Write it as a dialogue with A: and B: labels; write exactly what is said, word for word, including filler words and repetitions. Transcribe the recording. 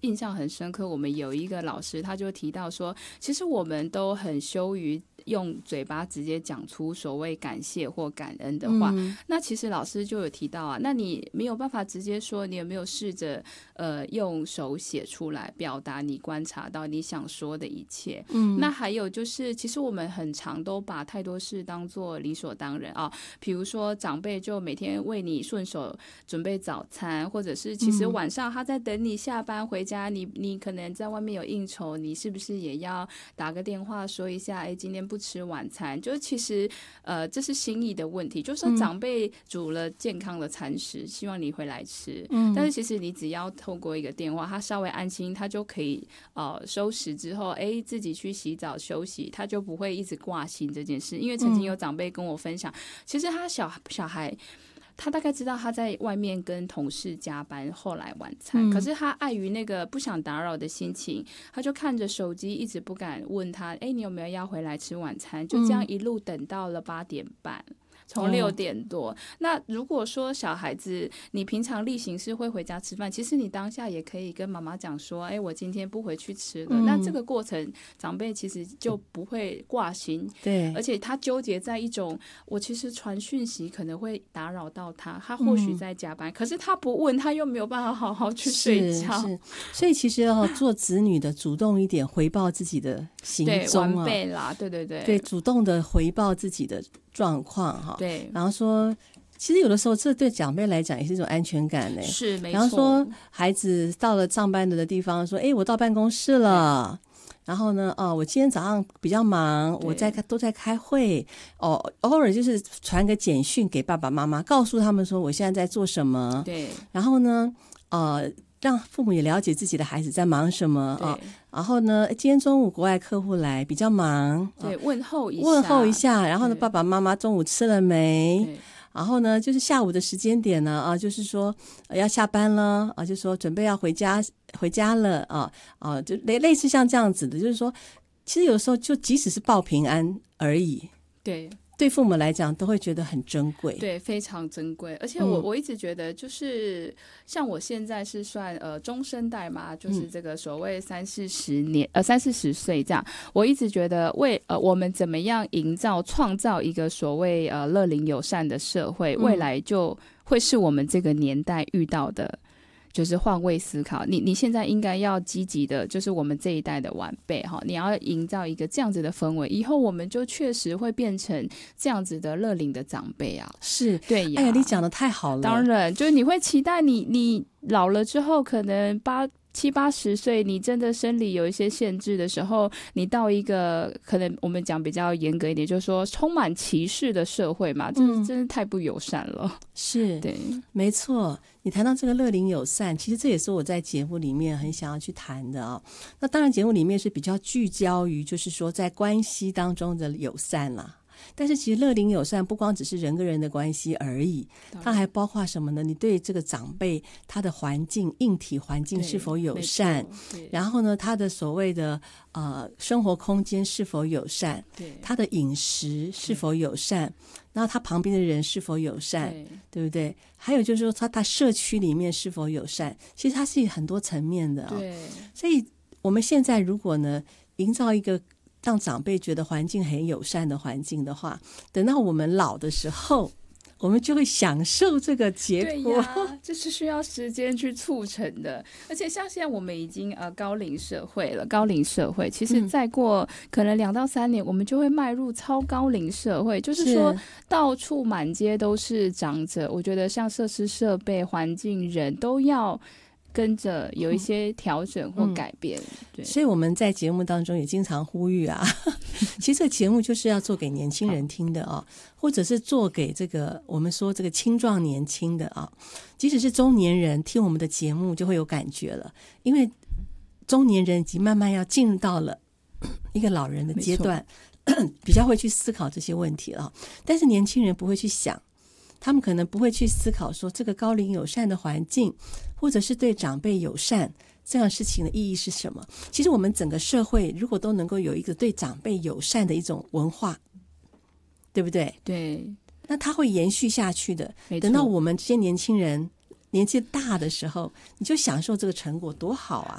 A: 印象很深刻，我们有一个老师他就提到说，其实我们都很羞于用嘴巴直接讲出所谓感谢或感恩的话、嗯、那其实老师就有提到啊，那你没有办法直接说，你有没有试着呃用手写出来表达你观察到你想说的一切、嗯、那还有就是其实我们很常都把太多事当作理所当然啊，比如说长辈就每天为你顺手准备早餐，或者是其实晚上他在等你下班回家，你你可能在外面有应酬，你是不是也要打个电话说一下，哎，今天不吃晚餐，就其实呃这是心意的问题，就是说长辈煮了健康的餐食、嗯、希望你回来吃、嗯、但是其实你只要透过一个电话，他稍微安心，他就可以呃收拾之后哎自己去洗澡休息，他就不会一直挂心这件事。因为曾经有长辈跟我分享、嗯、其实他小小孩他大概知道他在外面跟同事加班后来晚餐、嗯、可是他碍于那个不想打扰的心情，他就看着手机一直不敢问他，哎，你有没有要回来吃晚餐，就这样一路等到了八点半、嗯从六点多、哦、那如果说小孩子你平常例行是会回家吃饭，其实你当下也可以跟妈妈讲说，哎，我今天不回去吃了、嗯、那这个过程长辈其实就不会挂心，
B: 对，
A: 而且他纠结在一种我其实传讯息可能会打扰到他，他或许在加班、嗯、可是他不问他又没有办法好好去睡觉，
B: 是是，所以其实、哦、做子女的主动一点回报自己的行踪、啊、
A: 对，完备啦，对对对
B: 对，主动的回报自己的状况哈，
A: 对，
B: 然后说，其实有的时候这对长辈来讲也是一种安全感呢。
A: 是没错。
B: 然后说，孩子到了上班的地方，说，哎，我到办公室了。然后呢，哦，我今天早上比较忙，我在都在开会。哦，偶尔就是传个简讯给爸爸妈妈，告诉他们说我现在在做什么。
A: 对。
B: 然后呢，呃。让父母也了解自己的孩子在忙什么啊，然后呢，今天中午国外客户来比较忙，
A: 对，问候一下，
B: 问候一下，然后呢，爸爸妈妈中午吃了没？然后呢，就是下午的时间点呢，啊，就是说、呃、要下班了啊，就说准备要回家回家了啊啊，就类类似像这样子的，就是说，其实有时候就即使是报平安而已，
A: 对。
B: 对父母来讲都会觉得很珍贵，
A: 对，非常珍贵。而且我、嗯、我一直觉得就是像我现在是算呃中生代嘛，就是这个所谓三四十年、嗯、呃三四十岁这样，我一直觉得为呃我们怎么样营造创造一个所谓呃乐龄友善的社会、嗯、未来就会是我们这个年代遇到的就是换位思考，你你现在应该要积极的，就是我们这一代的晚辈哈，你要营造一个这样子的氛围，以后我们就确实会变成这样子的乐龄的长辈啊。
B: 是，
A: 对呀，
B: 哎呀，你讲得太好了。
A: 当然，就是你会期待你你老了之后，可能八七八十岁，你真的生理有一些限制的时候，你到一个可能我们讲比较严格一点，就是说充满歧视的社会嘛，这、嗯、真是太不友善了。
B: 是，
A: 对，
B: 没错。你谈到这个乐龄友善，其实这也是我在节目里面很想要去谈的啊、哦。那当然，节目里面是比较聚焦于，就是说在关系当中的友善啦。但是其实乐龄友善不光只是人跟人的关系而已，它还包括什么呢？你对这个长辈他的环境硬体环境是否友善，然后呢他的所谓的呃生活空间是否友善，他的饮食是否友善，然后他旁边的人是否友善， 对, 对不对？还有就是说他他社区里面是否友善，其实它是很多层面的、哦、对。所以我们现在如果呢营造一个让长辈觉得环境很友善的环境的话，等到我们老的时候，我们就会享受这个结果。
A: 对呀，这是需要时间去促成的。而且像现在我们已经呃高龄社会了，高龄社会其实再过可能两到三年，我们就会迈入超高龄社会，就是说到处满街都是长者。我觉得像设施设备、环境、人都要跟着有一些调整或改变、嗯、对，
B: 所以我们在节目当中也经常呼吁啊其实这个节目就是要做给年轻人听的啊，或者是做给这个我们说这个青壮年轻的啊，即使是中年人听我们的节目就会有感觉了，因为中年人已经慢慢要进入到了一个老人的阶段，比较会去思考这些问题了，但是年轻人不会去想，他们可能不会去思考说这个高龄友善的环境，或者是对长辈友善这样事情的意义是什么。其实我们整个社会如果都能够有一个对长辈友善的一种文化，对不对？
A: 对，
B: 那它会延续下去的。等到我们这些年轻人年纪大的时候，你就享受这个成果多好啊！